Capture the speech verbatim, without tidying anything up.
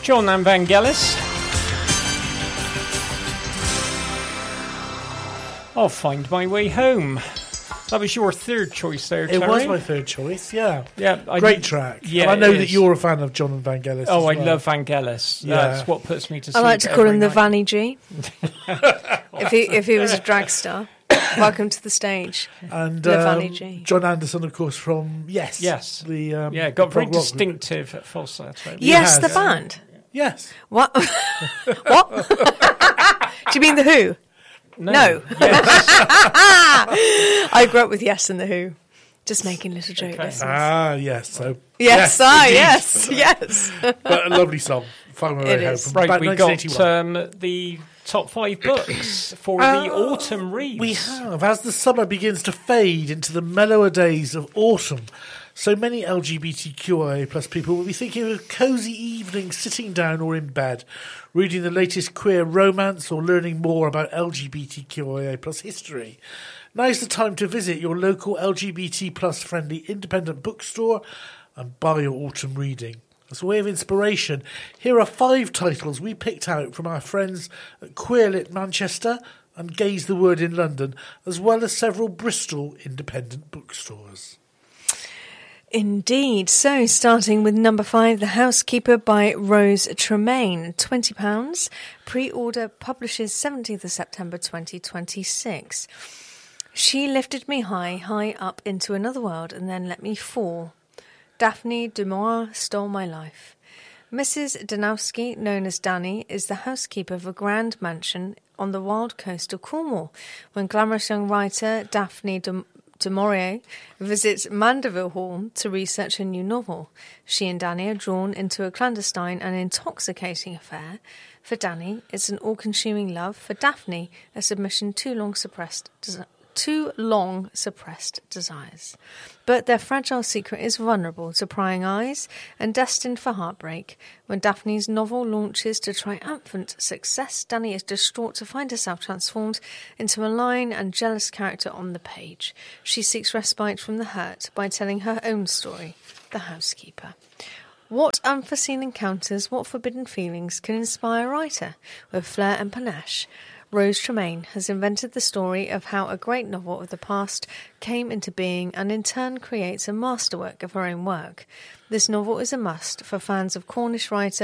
John and Vangelis. I'll find my way home. That was your third choice there, Terry. It was my third choice, yeah. Yeah, I, Great track. Yeah, and I know it that is. you're a fan of John and Vangelis. Oh, as I well. love Vangelis. Yeah. That's what puts me to sleep. I like to call every him the night. Vanny G. if he if he was a drag star, welcome to the stage. And the um, Vanny G. John Anderson, of course, from Yes. Yes. The, um, yeah, got the very prog rock group. distinctive falsetto. Yes, has. the band. Yes. What? What? Do you mean the Who? No. No. Yes. I grew up with Yes and the Who. Just making little joke Okay. listeners. Ah, yes. So Yes, ah, indeed. yes, yes. But a lovely song. Find my It way home is. from Right, about we nineteen got eighty-one. um, the top five books for Uh, the autumn reads. We have, as the summer begins to fade into the mellower days of autumn, so many L G B T Q I A plus people will be thinking of a cosy evening sitting down or in bed, reading the latest queer romance or learning more about L G B T Q I A plus history. Now's the time to visit your local L G B T plus friendly independent bookstore and buy your autumn reading. As a way of inspiration, here are five titles we picked out from our friends at Queerlit Manchester and Gaze the Word in London, as well as several Bristol independent bookstores. Indeed. So, starting with number five, The Housekeeper by Rose Tremaine. twenty pounds. Pre-order publishes seventeenth of September twenty twenty-six. She lifted me high, high up into another world and then let me fall. Daphne du Maurier stole my life. Missus Danowski, known as Danny, is the housekeeper of a grand mansion on the wild coast of Cornwall. When glamorous young writer Daphne du du Maurier visits Mandeville Hall to research a new novel, she and Danny are drawn into a clandestine and intoxicating affair. For Danny, it's an all-consuming love. For Daphne, a submission too long suppressed, des- too long suppressed desires. But their fragile secret is vulnerable to prying eyes and destined for heartbreak. When Daphne's novel launches to triumphant success, Danny is distraught to find herself transformed into a malign and jealous character on the page. She seeks respite from the hurt by telling her own story, The Housekeeper. What unforeseen encounters, what forbidden feelings can inspire a writer with flair and panache? Rose Tremaine has invented the story of how a great novel of the past came into being and in turn creates a masterwork of her own work. This novel is a must for fans of Cornish writer